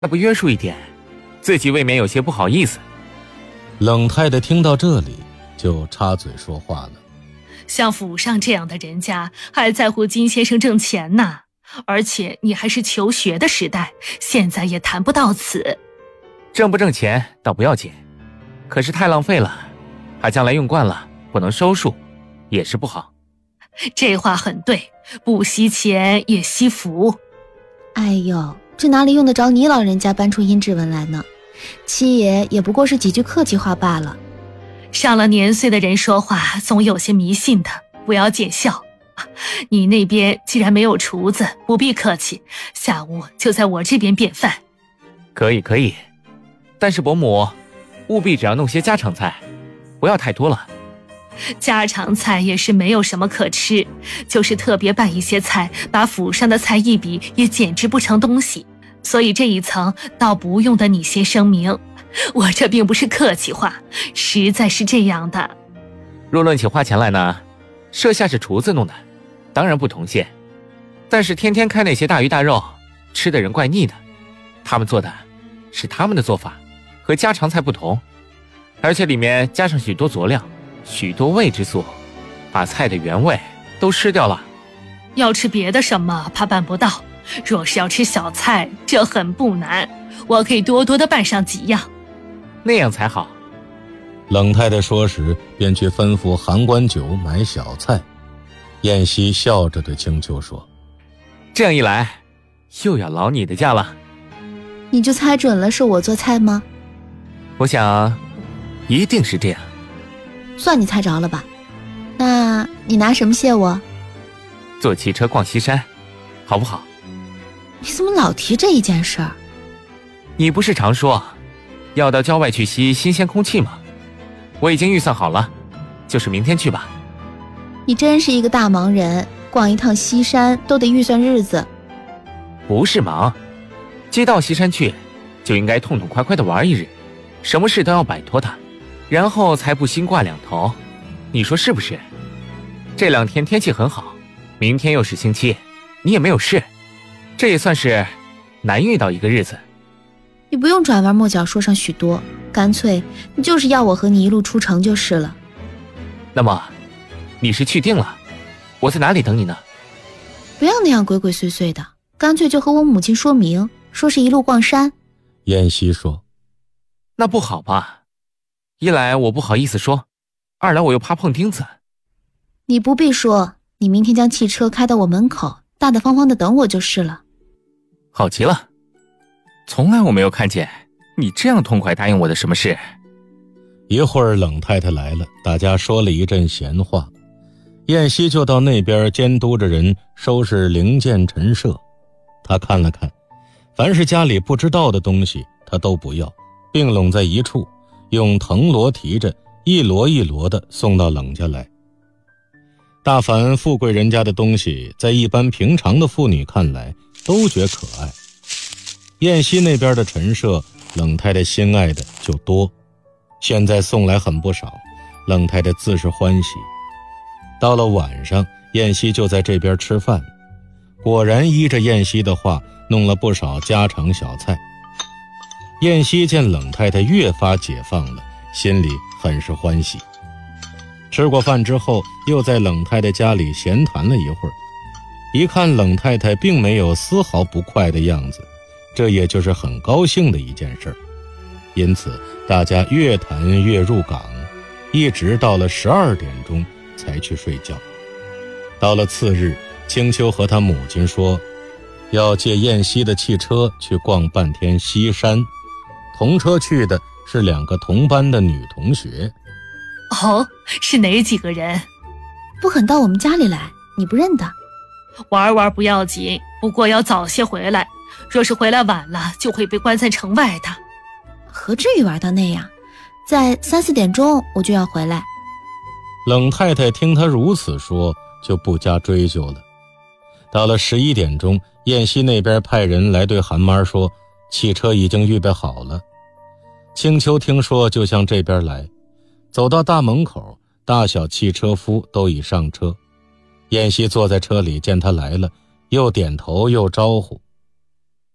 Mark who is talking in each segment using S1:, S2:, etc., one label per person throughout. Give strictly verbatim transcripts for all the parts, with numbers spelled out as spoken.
S1: 那不约束一点，自己未免有些不好意思。
S2: 冷太太听到这里就插嘴说话了。
S3: 像府上这样的人家还在乎金先生挣钱呢，而且你还是求学的时代，现在也谈不到此。
S1: 挣不挣钱倒不要紧，可是太浪费了，怕将来用惯了不能收束，也是不好。
S3: 这话很对，不惜钱也惜福。
S4: 哎呦，这哪里用得着你老人家搬出阴质文来呢？七爷也不过是几句客气话罢了。
S3: 上了年岁的人说话总有些迷信的，不要见笑。你那边既然没有厨子，不必客气，下午就在我这边便饭。
S1: 可以可以，但是伯母务必只要弄些家常菜，不要太多了。
S3: 家常菜也是没有什么可吃，就是特别办一些菜，把府上的菜一比也简直不成东西，所以这一层倒不用得你先声明，我这并不是客气话，实在是这样的。
S1: 若论起花钱来呢，设下是厨子弄的，当然不同些，但是天天开那些大鱼大肉，吃的人怪腻的。他们做的是他们的做法，和家常菜不同，而且里面加上许多佐料，许多味之素，把菜的原味都吃掉了。
S3: 要吃别的什么怕办不到，若是要吃小菜，这很不难，我可以多多的办上几样。
S1: 那样才好。
S2: 冷太太说时便去吩咐韩官酒买小菜。燕西笑着对青丘说，
S1: 这样一来又要劳你的驾了。
S4: 你就猜准了是我做菜吗？
S1: 我想一定是这样。
S4: 算你猜着了吧。那你拿什么谢我？
S1: 坐汽车逛西山好不好？
S4: 你怎么老提这一件事儿？
S1: 你不是常说要到郊外去吸新鲜空气吗？我已经预算好了，就是明天去吧。
S4: 你真是一个大忙人，逛一趟西山都得预算日子。
S1: 不是忙，既到西山去就应该痛痛快快地玩一日，什么事都要摆脱它，然后才不心挂两头。你说是不是？这两天天气很好，明天又是星期，你也没有事，这也算是难遇到一个日子。
S4: 你不用转弯抹角说上许多，干脆你就是要我和你一路出城就是了。
S1: 那么你是去定了，我在哪里等你呢？
S4: 不要那样鬼鬼祟祟的，干脆就和我母亲说明，说是一路逛山。
S2: 燕西说，
S1: 那不好吧，一来我不好意思说，二来我又怕碰钉子。
S4: 你不必说，你明天将汽车开到我门口，大大方方的等我就是了。
S1: 好极了，从来我没有看见你这样痛快答应我的什么事。
S2: 一会儿冷太太来了，大家说了一阵闲话，燕西就到那边监督着人收拾零件陈设。他看了看，凡是家里不知道的东西他都不要，并拢在一处，用藤箩提着一箩一箩的送到冷家来。大凡富贵人家的东西，在一般平常的妇女看来都觉可爱，燕西那边的陈设冷太太心爱的就多，现在送来很不少，冷太太自是欢喜。到了晚上，燕西就在这边吃饭，果然依着燕西的话弄了不少家常小菜。燕西见冷太太越发解放了，心里很是欢喜。吃过饭之后，又在冷太太家里闲谈了一会儿，一看冷太太并没有丝毫不快的样子，这也就是很高兴的一件事。因此大家越谈越入港，一直到了十二点钟才去睡觉。到了次日，青丘和他母亲说要借燕西的汽车去逛半天西山，同车去的是两个同班的女同学。
S3: 哦，是哪几个人？
S4: 不肯到我们家里来，你不认得。
S3: 玩玩不要紧，不过要早些回来，若是回来晚了就会被关在城外的。
S4: 何至于玩到那样，在三四点钟我就要回来。
S2: 冷太太听他如此说，就不加追究了。到了十一点钟，燕西那边派人来对韩妈说汽车已经预备好了。青丘听说就向这边来，走到大门口，大小汽车夫都已上车。燕西坐在车里见他来了，又点头又招呼。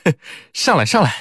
S1: 上来上来。